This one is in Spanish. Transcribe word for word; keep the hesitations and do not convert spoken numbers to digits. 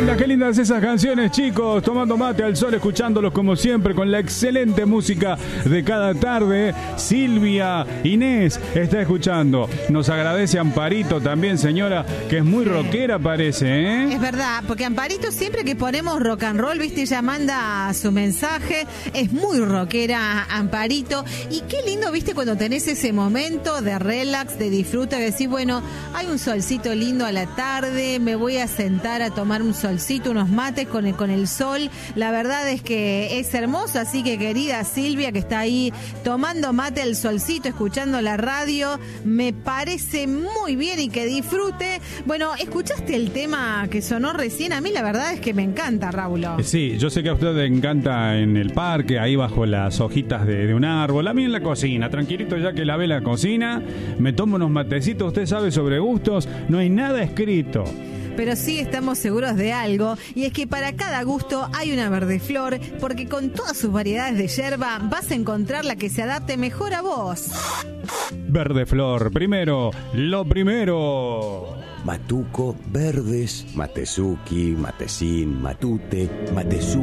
lindas, qué lindas esas canciones, chicos. Tomando mate al sol, escuchándolos como siempre con la excelente música de cada tarde. Silvia Inés está escuchando. Nos agradece Amparito también, señora, que es muy rockera, parece, ¿eh? Es verdad, porque Amparito siempre que ponemos rock and roll, viste, ella manda su mensaje. Es muy rockera, Amparito. Y qué lindo, viste, cuando tenés ese momento de relax, de disfrute, de decir, bueno, hay un solcito lindo a la tarde, me voy a sentar a tomar un solcito, unos mates con el, con el sol. La verdad es que es hermoso, así que querida Silvia, que está ahí tomando mate al solcito, escuchando la radio, me parece muy bien y que disfrute. Bueno, ¿escuchaste el tema que sonó recién? A mí la verdad es que me encanta, Raúl. Sí, yo sé que a usted le encanta en el parque, ahí bajo las hojitas de, de un árbol, a mí en la cocina, tranquilito ya que lavé la cocina, me tomo unos matecitos, usted sabe sobre gustos, no hay nada escrito. Pero sí estamos seguros de algo, y es que para cada gusto hay una verdeflor, porque con todas sus variedades de yerba vas a encontrar la que se adapte mejor a vos. Verdeflor, primero, lo primero. Matuco, verdes, matezuki, matecín, matute, matezu.